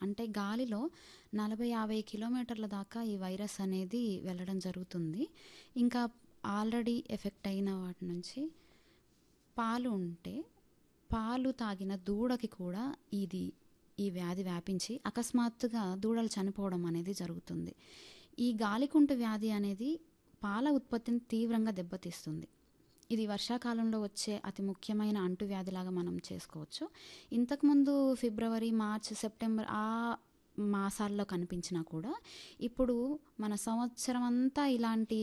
అంటే గాలిలో 40-50 కిలోమీటర్ల దాకా ఈ వైరస్ అనేది వెళ్ళడం జరుగుతుంది. ఇంకా ఆల్రెడీ ఎఫెక్ట్ అయిన వాటి నుంచి పాలు ఉంటే పాలు తాగిన దూడకి కూడా ఈ వ్యాధి వ్యాపించి అకస్మాత్తుగా దూడలు చనిపోవడం అనేది జరుగుతుంది. ఈ గాలికుంటు వ్యాధి అనేది పాల ఉత్పత్తిని తీవ్రంగా దెబ్బతీస్తుంది. ఇది వర్షాకాలంలో వచ్చే అతి ముఖ్యమైన అంటువ్యాధిలాగా మనం చేసుకోవచ్చు. ఇంతకుముందు ఫిబ్రవరి, మార్చ్, సెప్టెంబర్ ఆ మాసాల్లో కనిపించినా కూడా ఇప్పుడు మన సంవత్సరం అంతా ఇలాంటి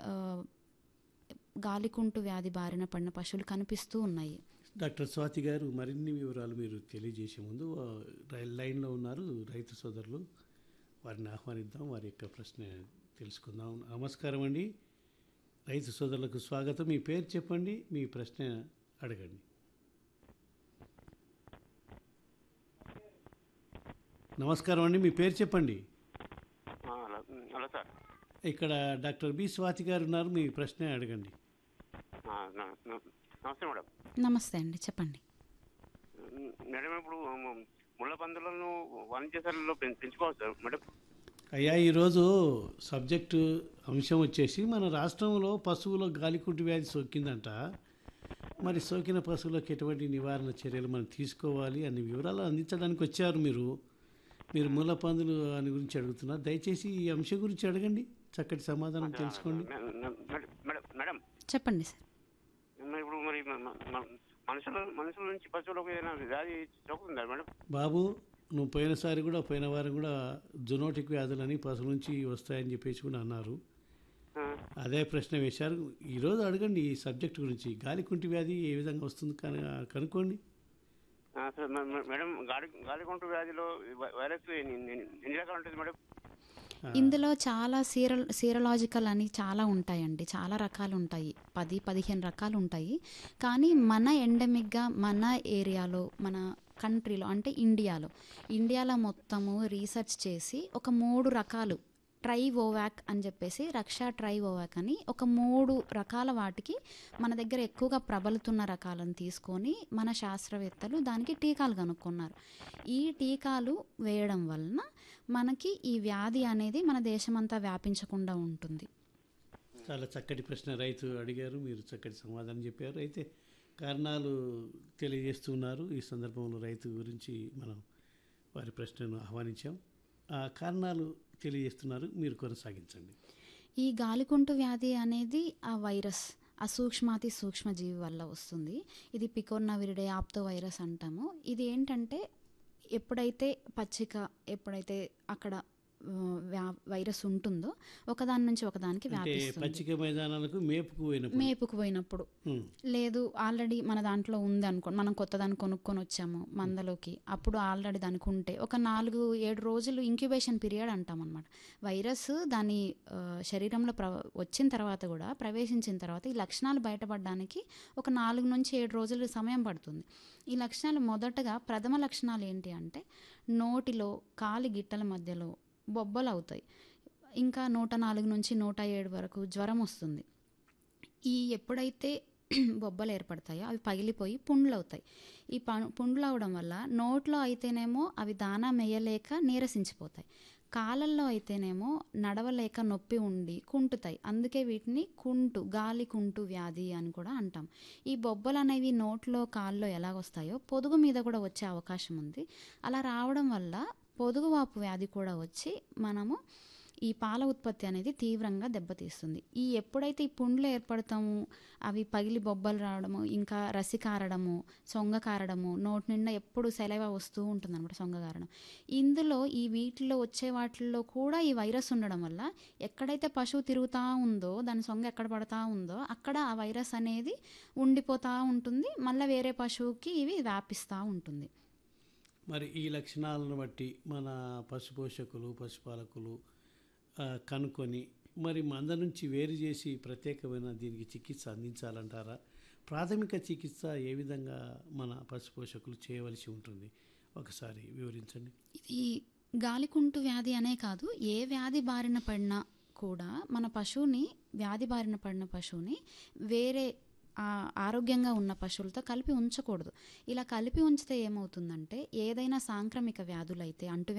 గాలికుంటు వ్యాధి బారిన పడిన పశువులు కనిపిస్తూ ఉన్నాయి. డాక్టర్ స్వాతి గారు, మరిన్ని వివరాలు మీరు తెలియజేసే ముందు లైన్లో ఉన్నారు రైతు సోదరులు, వారిని ఆహ్వానిద్దాం, వారి యొక్క ప్రశ్న తెలుసుకుందాం. నమస్కారం అండి, రైతు సోదరులకు స్వాగతం. మీ పేరు చెప్పండి, మీ ప్రశ్న అడగండి. నమస్కారం అండి, మీ పేరు చెప్పండి. హలో సార్, ఇక్కడ డాక్టర్ బి స్వాతి గారు ఉన్నారు, మీ ప్రశ్న అడగండి. నమస్తే మేడం. నమస్తే అండి, చెప్పండి. మేడం, ఇప్పుడు ముళ్ళ పందులను వాణిజ్యశాలలో పెంచుకోవచ్చు సార్ మేడం? అయ్యా, ఈరోజు సబ్జెక్టు అంశం వచ్చేసి మన రాష్ట్రంలో పశువులో గాలికుంటు వ్యాధి సోకిందంట. మరి సోకిన పశువులకు ఎటువంటి నివారణ చర్యలు మనం తీసుకోవాలి అనే వివరాలు అందించడానికి వచ్చారు మీరు ముళ్ళ పందులు అని గురించి అడుగుతున్నారు. దయచేసి ఈ అంశం గురించి అడగండి, చక్కటి సమాధానం తెలుసుకోండి. మేడం చెప్పండి సార్. ఇప్పుడు మరి మనుషుల నుంచి పశువులకు ఏదైనా వ్యాధి సోకుతుందా మేడం? బాబు, నువ్వు పోయిన వారం కూడా జునోటిక్ వ్యాధులని పశువుల నుంచి వస్తాయని చెప్పేసి కూడా అన్నారు. అదే ప్రశ్న వేశారు. ఈరోజు అడగండి ఈ సబ్జెక్ట్ గురించి. గాలికుంటు వ్యాధి ఏ విధంగా వస్తుంది కనుక్కోండి. మేడం, గాలికుంటు వ్యాధిలో వైరస్ ఎన్ని రకాలు ఉంటుంది మేడం? ఇందులో చాలా సీరలాజికల్ అని చాలా ఉంటాయండి, చాలా రకాలు ఉంటాయి, 10-15 రకాలు ఉంటాయి. కానీ మన ఎండమిక్గా మన ఏరియాలో, మన కంట్రీలో అంటే ఇండియాలో మొత్తము రీసెర్చ్ చేసి ఒక 3 రకాలు ట్రైవోవాక్ అని చెప్పేసి, రక్షా ట్రైవోవాక్ అని ఒక 3 రకాల వాటికి మన దగ్గర ఎక్కువగా ప్రబలుతున్న రకాలను తీసుకొని మన శాస్త్రవేత్తలు దానికి టీకాలు కనుక్కున్నారు. ఈ టీకాలు వేయడం వలన మనకి ఈ వ్యాధి అనేది మన దేశమంతా వ్యాపించకుండా ఉంటుంది. చాలా చక్కటి ప్రశ్న రైతు అడిగారు, మీరు చక్కటి సమాధానం చెప్పారు. అయితే కారణాలు తెలియజేస్తున్నారు. ఈ సందర్భంలో రైతు గురించి మనం వారి ప్రశ్నను ఆహ్వానించాం. ఆ కారణాలు తెలియజేస్తున్నారు, మీరు కొనసాగించండి. ఈ గాలికుంటు వ్యాధి అనేది ఆ వైరస్, ఆ సూక్ష్మాతి సూక్ష్మజీవి వల్ల వస్తుంది. ఇది పికోర్నవిరిడే ఆప్తో వైరస్ అంటాము. ఇది ఏంటంటే ఎప్పుడైతే అక్కడ వైరస్ ఉంటుందో ఒకదాని నుంచి ఒకదానికి వ్యాపిస్తుంది. పచ్చిక మైదానాలకు మేపుకు పోయినప్పుడు లేదు, ఆల్రెడీ మన దాంట్లో ఉంది అనుకోండి, మనం కొత్త దాన్ని కొనుక్కొని వచ్చాము మందలోకి, అప్పుడు ఆల్రెడీ దానికి ఉంటే ఒక 4-7 రోజులు ఇంక్యుబేషన్ పీరియడ్ అంటాం అనమాట. వైరస్ దాని శరీరంలో వచ్చిన తర్వాత కూడా, ప్రవేశించిన తర్వాత ఈ లక్షణాలు బయటపడడానికి ఒక 4-7 రోజులు సమయం పడుతుంది. ఈ లక్షణాలు మొదటగా ప్రథమ లక్షణాలు ఏంటి అంటే, నోటిలో కాలి గిట్టల మధ్యలో బొబ్బలు అవుతాయి. ఇంకా 104-107 వరకు జ్వరం వస్తుంది. ఎప్పుడైతే బొబ్బలు ఏర్పడతాయో అవి పగిలిపోయి పుండ్లు అవుతాయి. ఈ పుండ్లు అవడం వల్ల నోట్లో అయితేనేమో అవి దానా మేయలేక నీరసించిపోతాయి, కాళ్ళల్లో అయితేనేమో నడవలేక నొప్పి ఉండి కుంటుతాయి. అందుకే వీటిని గాలి కుంటు వ్యాధి అని కూడా అంటాం. ఈ బొబ్బలు అనేవి నోట్లో కాళ్ళలో ఎలాగొస్తాయో పొదుగు మీద కూడా వచ్చే అవకాశం ఉంది. అలా రావడం వల్ల పొదుగువాపు వ్యాధి కూడా వచ్చి మనము ఈ పాల ఉత్పత్తి అనేది తీవ్రంగా దెబ్బతీస్తుంది. ఎప్పుడైతే ఈ పుండ్లు ఏర్పడతాము, అవి పగిలి బొబ్బలు రావడము, ఇంకా రసి కారడము, సొంగ కారడము, నోటి నిండా ఎప్పుడు సెలవ వస్తూ ఉంటుంది అనమాట, సొంగ కారడం. ఇందులో వీటిల్లో వచ్చే వాటిల్లో కూడా ఈ వైరస్ ఉండడం వల్ల ఎక్కడైతే పశువు తిరుగుతూ ఉందో, దాని సొంగ ఎక్కడ పడతా ఉందో అక్కడ ఆ వైరస్ అనేది ఉండిపోతూ ఉంటుంది. మళ్ళీ వేరే పశువుకి ఇవి వ్యాపిస్తూ ఉంటుంది. మరి ఈ లక్షణాలను బట్టి మన పశుపోషకులు, పశుపాలకులు కనుక్కొని మరి మంద నుంచి వేరు చేసి ప్రత్యేకమైన దీనికి చికిత్స అందించాలంటారా? ప్రాథమిక చికిత్స ఏ విధంగా మన పశుపోషకులు చేయవలసి ఉంటుంది, ఒకసారి వివరించండి. ఈ గాలికుంటు వ్యాధి అనే కాదు, ఏ వ్యాధి బారిన పడినా కూడా మన వ్యాధి బారిన పడిన పశువుని వేరే ఆరోగ్యంగా ఉన్న పశువులతో కలిపి ఉంచకూడదు. ఇలా కలిపి ఉంచితే ఏమవుతుందంటే, ఏదైనా సాంక్రమిక వ్యాధులైతే